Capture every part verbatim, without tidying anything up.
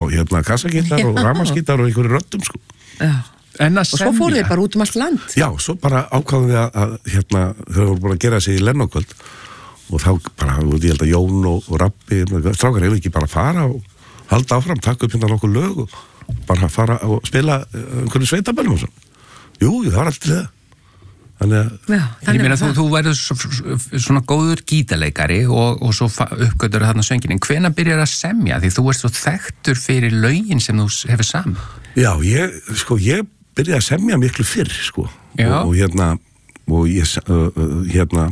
hérna kassagítar og rafmagnsgítar og einhverju röddum sko. Já. En að og svo fóruð þið bara út um allt land. Já, svo bara ákváðum við að, að hérna, þau voru búin að gera sig í Lennokvöld og þá bara, ég held að Jón og, og Rabbi, strákar hefur ekki bara fara og halda áfram, taka upp hérna nokkuð lög og bara fara og spila einhverju sveitaböllum og svona. Jú, það var alltaf það. Þannig að... Já, þannig ég meina, þú, þú verður svona góður gítarleikari og, og svo uppgötur þarna sönginin. Hvenær byrjar að semja? Því þú ert svo þekktur fyrir lögin sem þú hefur saman. Já, ég, sko, ég byrjaði að semja miklu fyrr, sko. Og, og hérna, og ég, uh, hérna,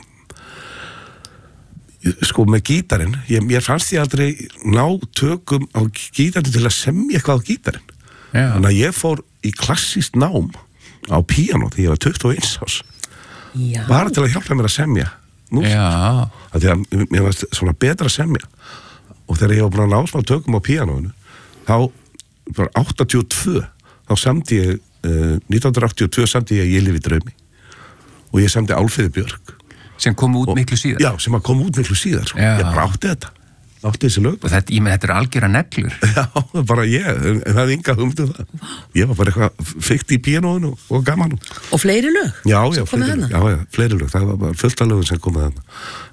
sko, með gítarinn, ég, ég fannst ég aldrei ná tökum á gítarinn til að semja eitthvað á gítarinn. Já. Þannig að ég fór í klassískt nám á píanó þegar ég var tuttugu og eins árs. Já. Bara til að hjálpa mér að semja. Nú, já. Því að mér var svona betra að semja. Og þegar ég var búin að ná smá tökum á píanóinu, þá var áttatíu og tvö, þá samdi ég, uh, nítján hundruð áttatíu og tvö samdi ég Ég lifi í draumi. Og ég samdi Álfheiði Björk. Sem kom út og, miklu síðar? Já, sem að kom út miklu síðar. Sko. Ég bara átti þetta. Átti þessi lög. Og þetta, ég með þetta er algjöra neglur. Já, bara ég, en það er enga hugmyndu það. Ég var bara eitthvað fyrkt í píanóinu og, og gaman. Og fleiri lög? Já, já, fleiri lög. Já, já, fleiri lög. Það var bara fullt af lögum sem komið þarna.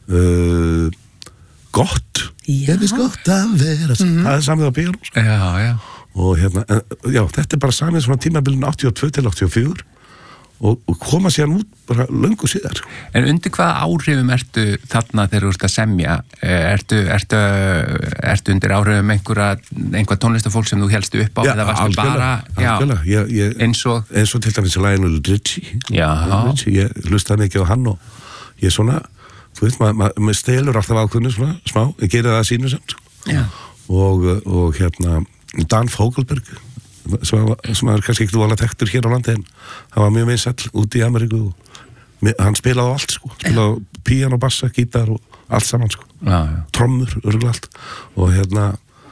Uh, gott. Já. Það er gott að vera. Mm-hmm. Það er samið á píanó. Já, já. Og hérna, en, já, þetta er bara samið svona tímabilin áttatíu og tvö til áttatíu og fjögur. Og, og koma sér út bara löngu síðar. En undir hvaða áhrifum ertu þarna þegar þú ert að semja? Ertu, ertu, ertu undir áhrifum einhverja, einhver tónlistafólk sem þú helstu upp á? Já, eða varstu bara, algjörlega. Ég, ég, eins og? Eins og til dæmis Lionel Richie. Já. Richie, ég hlustaði mikið á hann og ég svona, þú veist, maður ma, ma stelur alltaf ákveðinu svona, smá, ég gerir það að sínu samt. Já. Og, og hérna, Dan Fogelberg, sem er kannski ekki vola tektur hér á landi en hann var mjög minnsall út í Ameríku og hann spilaði á allt sko, spilaði á píano, bassa, gítar og allt saman sko, já, já. Trommur, örgulega allt og hérna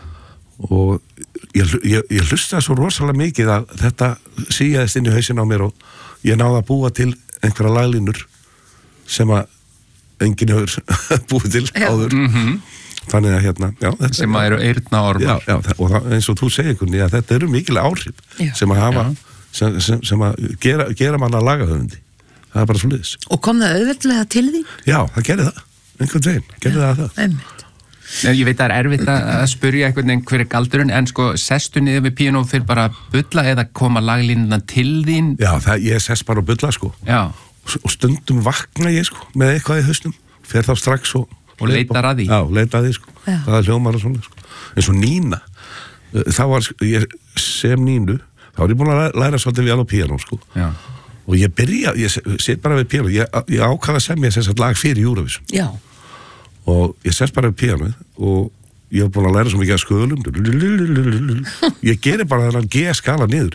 og ég, ég, ég hlustaði svo rosalega mikið að þetta síjaðist inn í hausinn á mér og ég náði að búa til einhverja laglínur sem að enginn hefur búið til áður. Mhm. Þannig að hérna, já, þetta sem að eru eyrnaormar. Já, já, og það, eins og þú segir kunni að þetta eru mikil áhrif já. sem að hafa, sem, sem, sem að gera, gera manna lagahöfundi. Það er bara svo liðis. Og kom það auðveldlega til því? Já, það gerði það. Einhvern veginn, gerði það að það. Einmitt. Ég veit að það er erfitt að spyrja einhvern veginn hver er galdurinn, en sko, sestu niður við píanó fyrir bara að bulla eða koma laglínuna til þín? Já, það, ég sest bara að bulla, sko. Já. Og, og stundum vakna ég, sko, með eitthvað í hausnum, fer þá strax og Og leitar að því? Já, leitar að því, sko. Já. Það er hljómar og svona, sko. En svo Nína, þá var, ég sem Nínu, þá var ég búin að læra svolítið við hann á píanó, sko. Já. Og ég byrja, ég set bara við píanó, ég, ég ákvaða sem ég sess að lag fyrir Eurovision. Já. Og ég sess bara við píanóið og ég hef búin að læra svo mikið að skölum. Ég gerir bara þennan G-skala niður.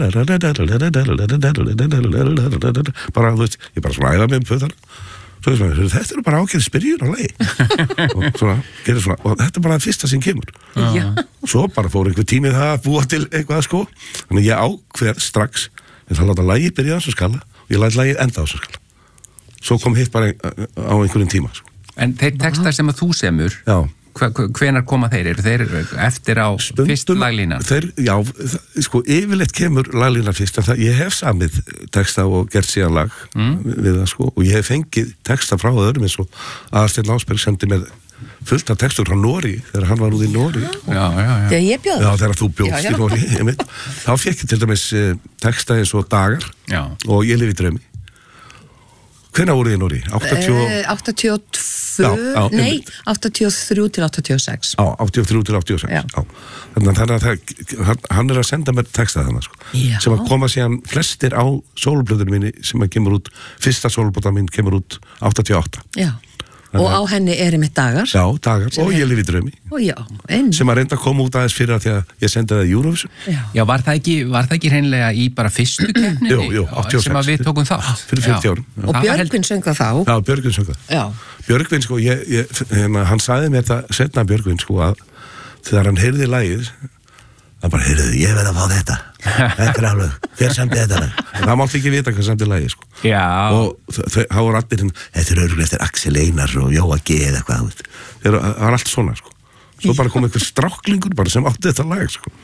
Bara, þú veist, ég bara svona æða með um föðar. Svo er það, þetta eru bara ákveðið spyrjun á lagi. og, svona, svona, og þetta er bara það fyrsta sem kemur. Já. Svo bara fór einhver tímið það að búa til eitthvað sko. Þannig ég ákveð strax, ég þarf að láta lagið byrja á þessu skala og ég læt lagið enda á þessu skala. Svo kom hitt bara á einhverjum tíma. Sko. En þeir textar sem að þú semur, já. Hvenar koma þeir? Eru þeir eftir á Stundum, fyrst laglína? Þeir, já, það, sko, yfirleitt kemur laglína fyrst, en það, ég hef samið texta og gert síðan lag mm. við það, sko, og ég hef fengið texta frá öðrum eins og Aðalsteinn Ásberg sendi með fullt af textur frá Nóri, þegar hann var út í Nóri. Já, já, já. Þegar ég bjóð? Já, þegar þú bjóðst í Nóri, ég mynd. Þá fekk ég til dæmis texta eins og Dagar já. Og Ég lifi í draumi. Hvenær voruð þið í Nóri? áttatíu og tvö, nei, áttatíu og þrjú til áttatíu og sex. Já, áttatíu og þrjú til áttatíu og sex, já. Já. Þannig að það, hann er að senda mér texta þannig, sko. Já. Sem að koma síðan flestir á sólblöðunum minni sem að kemur út, fyrsta sólblöða mín kemur út áttatíu og átta. Já. Og á henni er einmitt Dagar. Já, Dagar og Ég lifi í draumi. Og já, einn. Sem að reynda að koma út aðeins fyrir að því að ég sendi það í Eurovision. Já, já var, það ekki, var það ekki hreinlega í bara fyrstu keppninni? Jú, jú, áttatíu og sex. Sem að við tókum þátt. Fyrir fimmtíu árum. Já. Og Björgvin söng það þá. Já, Björgvin söng það. Já. Björgvin, sko, ég, ég, hérna, hann sagði mér það setna Björgvin, sko, að þegar hann heyrði lagið, hann bara, heyrðu, ég verð að fá þetta. Þetta er alveg, hver samdi þetta lag? En það mátti ekki vita hvað samdi lagið, sko. Já. Og þá var allir hinn, þetta er örugglega eftir Axel Einar og Jóa G eða eitthvað, þú veist. Það var allt svona, sko. Svo bara kom einhver stráklingur bara sem átti þetta lag, sko.